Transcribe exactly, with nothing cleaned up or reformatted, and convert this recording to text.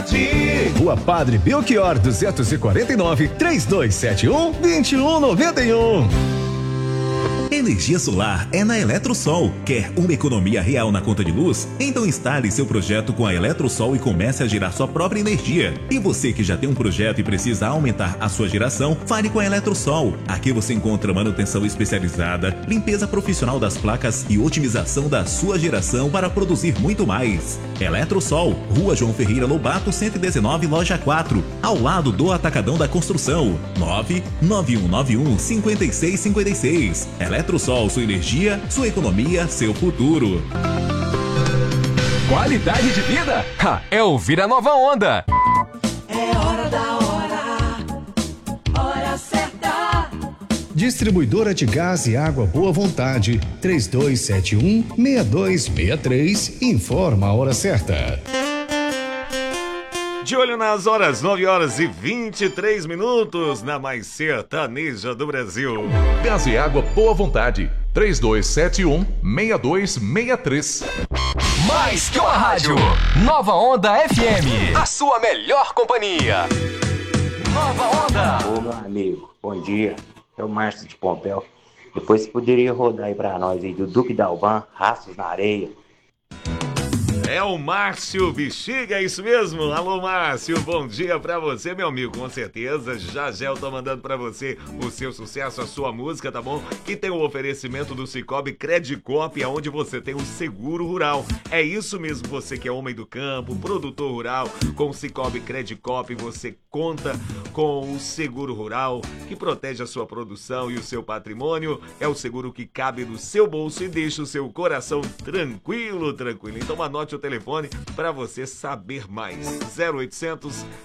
Rua Padre Belchior duzentos e quarenta e nove, trinta e dois setenta e um, vinte e um noventa e um. Energia solar é na Eletrosol. Quer uma economia real na conta de luz? Então instale seu projeto com a Eletrosol e comece a gerar sua própria energia. E você que já tem um projeto e precisa aumentar a sua geração, fale com a Eletrosol. Aqui você encontra manutenção especializada, limpeza profissional das placas e otimização da sua geração para produzir muito mais. Eletrosol, Rua João Ferreira Lobato, cento e dezenove, loja quatro, ao lado do Atacadão da Construção. nove nove um nove um, cinco seis cinco seis. Eletrosol, sua energia, sua economia, seu futuro. Qualidade de vida? Ha, é ouvir a Nova Onda. É hora da hora, hora certa. Distribuidora de gás e água Boa Vontade, três dois sete um, seis dois seis três, informa a hora certa. De olho nas horas, nove horas e vinte e três minutos, na mais sertaneja do Brasil. Gás e água Boa Vontade, três dois sete um, seis dois seis três. Mais que uma rádio, Nova Onda F M, a sua melhor companhia. Nova Onda. Ô meu amigo, bom dia, é o Márcio de Pompéu. Depois você poderia rodar aí pra nós aí do Duque Dalban, Rastros na Areia. É o Márcio Bexiga, é isso mesmo? Alô, Márcio, bom dia pra você, meu amigo, com certeza. Já já eu tô mandando pra você o seu sucesso, a sua música, tá bom? Que tem o oferecimento do Cicobi Credicop, onde você tem o seguro rural. É isso mesmo, você que é homem do campo, produtor rural, com o Cicobi Credicop você conta com o seguro rural que protege a sua produção e o seu patrimônio. É o seguro que cabe no seu bolso e deixa o seu coração tranquilo, tranquilo. Então anote o telefone para você saber mais. zero oitocentos